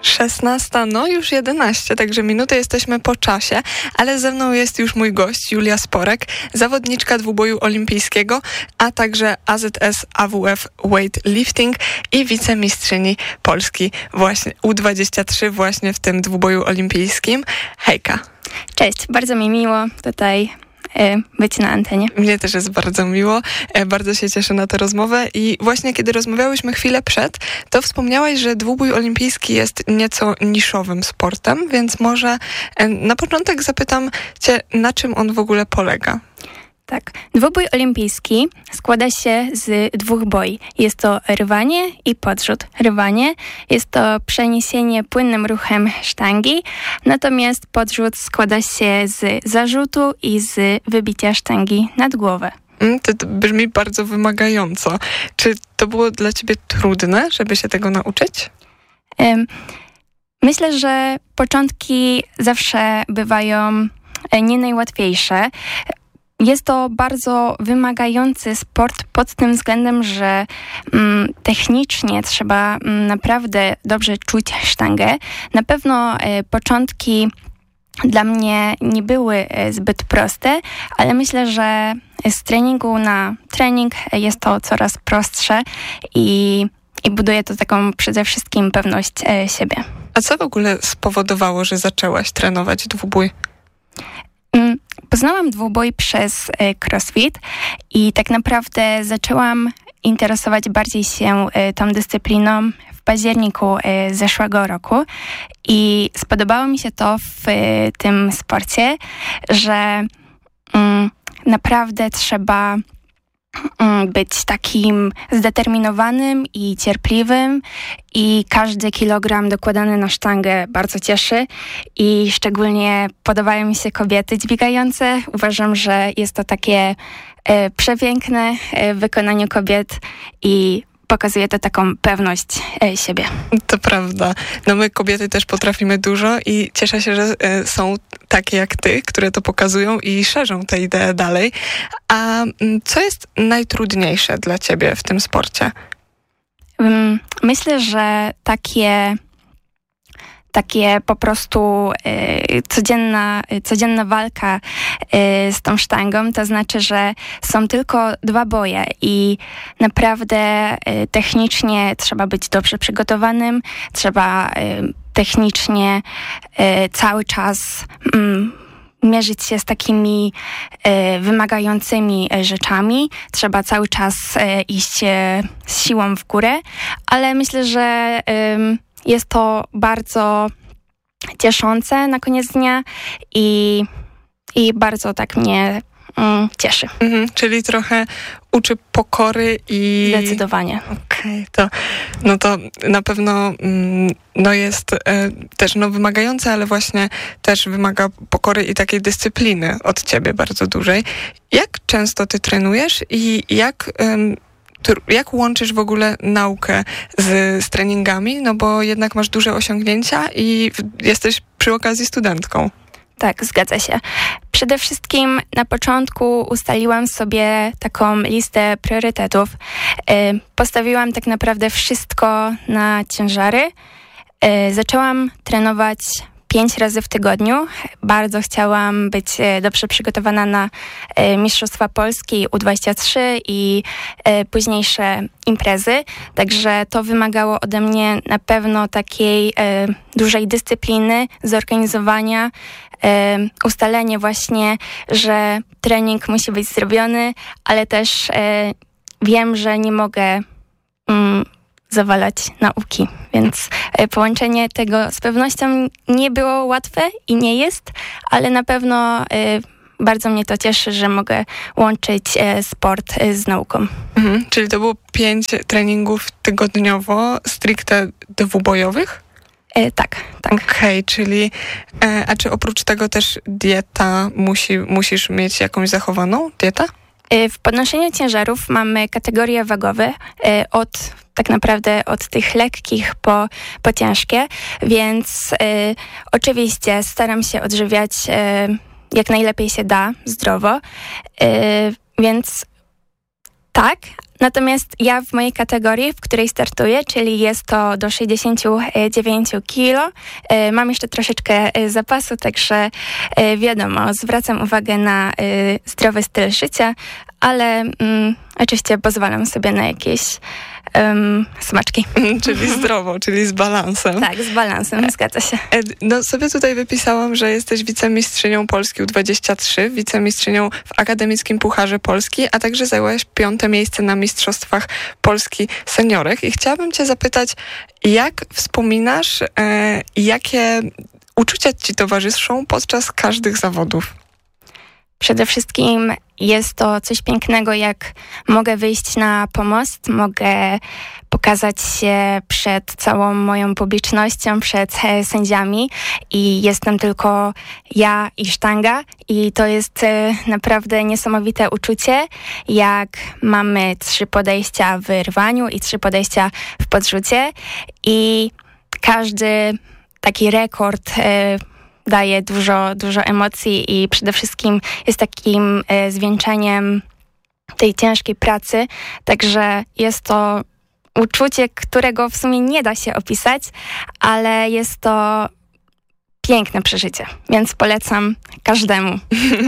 16, no już 11, także minutę jesteśmy po czasie, ale ze mną jest już mój gość, Julia Sporek, zawodniczka dwuboju olimpijskiego, a także AZS AWF Weightlifting i wicemistrzyni Polski właśnie U23 właśnie w tym dwuboju olimpijskim. Hejka. Cześć, bardzo mi miło tutaj być na antenie. Mnie też jest bardzo miło, bardzo się cieszę na tę rozmowę i właśnie kiedy rozmawiałyśmy chwilę przed, to wspomniałaś, że dwubój olimpijski jest nieco niszowym sportem, więc może na początek zapytam Cię, na czym on w ogóle polega? Tak, dwubój olimpijski składa się z dwóch boi. Jest to rwanie i podrzut. Rwanie jest to przeniesienie płynnym ruchem sztangi, natomiast podrzut składa się z zarzutu i z wybicia sztangi nad głowę. To brzmi bardzo wymagająco. Czy to było dla Ciebie trudne, żeby się tego nauczyć? Myślę, że początki zawsze bywają nie najłatwiejsze. Jest to bardzo wymagający sport pod tym względem, że technicznie trzeba naprawdę dobrze czuć sztangę. Na pewno początki dla mnie nie były zbyt proste, ale myślę, że z treningu na trening jest to coraz prostsze i buduje to taką przede wszystkim pewność siebie. A co w ogóle spowodowało, że zaczęłaś trenować dwubój? Poznałam dwubój przez CrossFit i tak naprawdę zaczęłam interesować bardziej się tą dyscypliną w październiku zeszłego roku i spodobało mi się to w tym sporcie, że naprawdę trzeba być takim zdeterminowanym i cierpliwym i każdy kilogram dokładany na sztangę bardzo cieszy i szczególnie podobają mi się kobiety dźwigające. Uważam, że jest to takie przepiękne w wykonaniu kobiet i pokazuje to taką pewność siebie. To prawda. No my kobiety też potrafimy dużo i cieszę się, że są takie jak ty, które to pokazują i szerzą tę ideę dalej. A co jest najtrudniejsze dla ciebie w tym sporcie? Myślę, że takie po prostu codzienna walka z tą sztangą, to znaczy, że są tylko dwa boje i naprawdę technicznie trzeba być dobrze przygotowanym, trzeba technicznie cały czas mierzyć się z takimi wymagającymi rzeczami. Trzeba cały czas iść z siłą w górę, ale myślę, że jest to bardzo cieszące na koniec dnia i bardzo tak mnie cieszy. Czyli trochę uczy pokory i... Zdecydowanie. Okej, to na pewno jest też wymagające, ale właśnie też wymaga pokory i takiej dyscypliny od ciebie bardzo dużej. Jak często ty trenujesz i jak łączysz w ogóle naukę z treningami? No bo jednak masz duże osiągnięcia i jesteś przy okazji studentką. Tak, zgadza się. Przede wszystkim na początku ustaliłam sobie taką listę priorytetów. Postawiłam tak naprawdę wszystko na ciężary. Zaczęłam trenować 5 razy w tygodniu. Bardzo chciałam być dobrze przygotowana na Mistrzostwa Polski U23 i późniejsze imprezy. Także to wymagało ode mnie na pewno takiej dużej dyscypliny, zorganizowania, ustalenie właśnie, że trening musi być zrobiony, ale też wiem, że nie mogę zawalać nauki, więc połączenie tego z pewnością nie było łatwe i nie jest, ale na pewno bardzo mnie to cieszy, że mogę łączyć sport z nauką. Czyli to było 5 treningów tygodniowo, stricte dwubojowych? Tak. Okej, czyli a czy oprócz tego też dieta musisz mieć jakąś zachowaną dietę? W podnoszeniu ciężarów mamy kategorie wagowe tak naprawdę od tych lekkich po ciężkie, więc oczywiście staram się odżywiać jak najlepiej się da, zdrowo, więc tak, Natomiast ja w mojej kategorii, w której startuję, czyli jest to do 69 kg, mam jeszcze troszeczkę zapasu, także wiadomo, zwracam uwagę na zdrowy styl życia, ale oczywiście pozwalam sobie na jakieś smaczki. Czyli zdrowo, czyli z balansem. Tak, z balansem, zgadza się. No sobie tutaj wypisałam, że jesteś wicemistrzynią Polski U23, wicemistrzynią w Akademickim Pucharze Polski, a także zajęłaś 5. miejsce na Mistrzostwach Polski Seniorek. I chciałabym cię zapytać, jak wspominasz, jakie uczucia ci towarzyszą podczas każdych zawodów? Przede wszystkim jest to coś pięknego, jak mogę wyjść na pomost, mogę pokazać się przed całą moją publicznością, przed sędziami i jestem tylko ja i sztanga i to jest naprawdę niesamowite uczucie, jak mamy 3 podejścia w rwaniu i 3 podejścia w podrzucie i każdy taki rekord daje dużo emocji i przede wszystkim jest takim zwieńczeniem tej ciężkiej pracy, także jest to uczucie, którego w sumie nie da się opisać, ale jest to piękne przeżycie, więc polecam każdemu.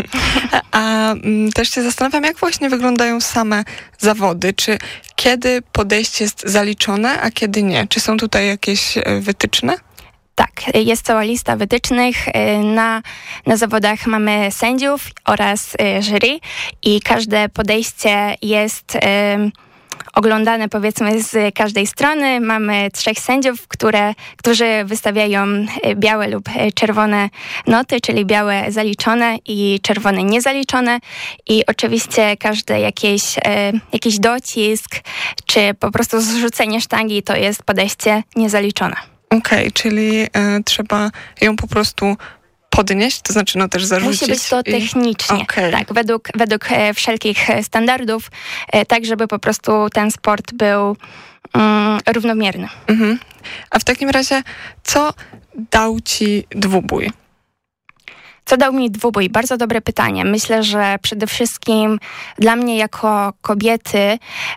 A też się zastanawiam, jak właśnie wyglądają same zawody. Czy kiedy podejście jest zaliczone, a kiedy nie? Czy są tutaj jakieś wytyczne? Tak, jest cała lista wytycznych. Na zawodach mamy sędziów oraz jury i każde podejście jest oglądane powiedzmy z każdej strony. Mamy 3 sędziów, którzy wystawiają białe lub czerwone noty, czyli białe zaliczone i czerwone niezaliczone i oczywiście każdy jakiś docisk czy po prostu zrzucenie sztangi to jest podejście niezaliczone. Okej, czyli trzeba ją po prostu podnieść, to znaczy też zarzucić. Musi być to technicznie, tak, według wszelkich standardów, tak żeby po prostu ten sport był równomierny. Mhm. A w takim razie, co dał ci dwubój? Co dał mi dwubój? Bardzo dobre pytanie. Myślę, że przede wszystkim dla mnie jako kobiety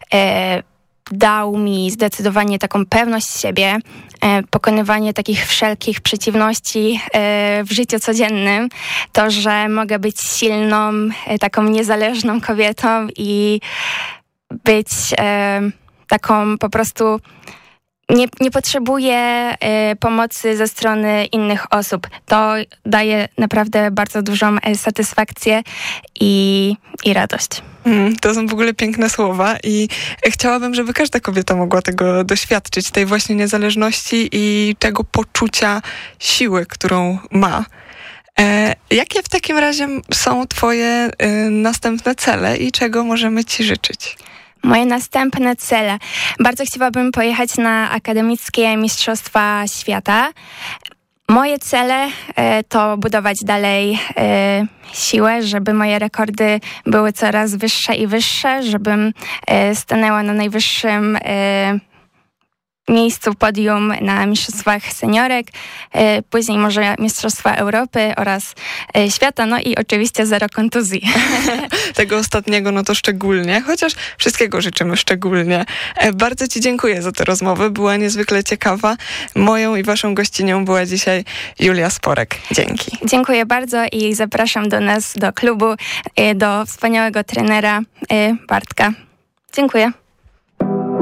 dał mi zdecydowanie taką pewność siebie, pokonywanie takich wszelkich przeciwności w życiu codziennym. To, że mogę być silną, taką niezależną kobietą i być taką po prostu nie potrzebuję pomocy ze strony innych osób. To daje naprawdę bardzo dużą satysfakcję i radość. To są w ogóle piękne słowa i chciałabym, żeby każda kobieta mogła tego doświadczyć, tej właśnie niezależności i tego poczucia siły, którą ma. Jakie w takim razie są twoje następne cele i czego możemy ci życzyć? Moje następne cele. Bardzo chciałabym pojechać na akademickie Mistrzostwa Świata. Moje cele to budować dalej siłę, żeby moje rekordy były coraz wyższe i wyższe, żebym stanęła na najwyższym miejscu podium na Mistrzostwach Seniorek, później może Mistrzostwa Europy oraz świata, no i oczywiście 0 kontuzji. Tego ostatniego to szczególnie, chociaż wszystkiego życzymy szczególnie. Bardzo ci dziękuję za tę rozmowę, była niezwykle ciekawa. Moją i waszą gościnią była dzisiaj Julia Sporek. Dzięki. Dziękuję bardzo i zapraszam do nas, do klubu, do wspaniałego trenera Bartka. Dziękuję.